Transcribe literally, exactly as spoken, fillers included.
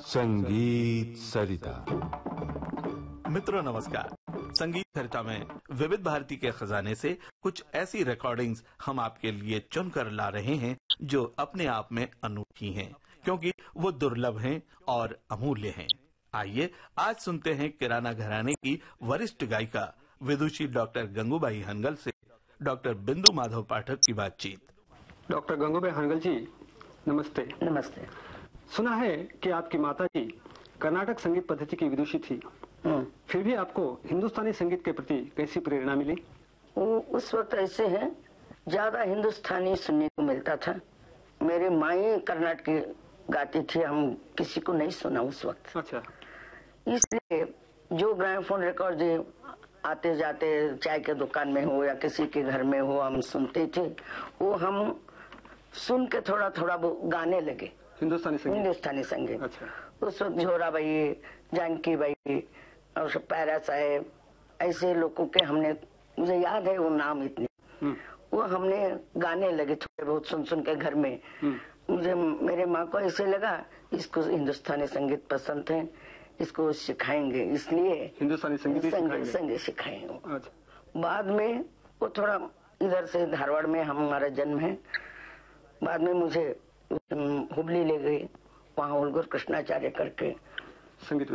संगीत सरिता। मित्रों नमस्कार। संगीत सरिता में विविध भारती के खजाने से कुछ ऐसी रिकॉर्डिंग्स हम आपके लिए चुनकर ला रहे हैं जो अपने आप में अनूठी हैं, क्योंकि वो दुर्लभ हैं और अमूल्य हैं। आइए आज सुनते हैं किराना घराने की वरिष्ठ गायिका विदुषी डॉक्टर गंगूबाई हनगल से डॉक्टर बिंदु माधव पाठक की बातचीत। डॉक्टर गंगूबाई हनगल जी, नमस्ते। नमस्ते। सुना है कि आपकी माता जी कर्नाटक संगीत पद्धति की विदुषी थी, फिर भी आपको हिंदुस्तानी संगीत के प्रति कैसी प्रेरणा मिली? वो उस वक्त ऐसे है, ज्यादा हिंदुस्तानी सुनने को मिलता था। मेरे माँ ही कर्नाटकी गाती थी, हम किसी को नहीं सुना उस वक्त। अच्छा। इसलिए जो ग्रामोफोन रिकॉर्ड आते जाते चाय के दुकान में हो या किसी के घर में हो, हम सुनते थे। वो हम सुन के थोड़ा थोड़ा वो गाने लगे हिंदुस्तानी संगीत। हिंदुस्तानी संगीत। अच्छा। उस वक्त झोरा बाई, जानकी बाई और पैरा साहेब, ऐसे लोगों के हमने, मुझे याद है वो नाम इतने, वो हमने गाने लगे थोड़े बहुत सुन सुन के घर में। मुझे मेरे माँ को ऐसे लगा इसको हिंदुस्तानी संगीत पसंद है, इसको सिखाएंगे, इसलिए हिंदुस्तानी संगीत संगीत सिखाएंगे। अच्छा। बाद में वो थोड़ा इधर से धारवाड़ में हमारा जन्म है, बाद में मुझे हुबली ले गई, वहाँ उलगुर कृष्णाचार्य करके संगीत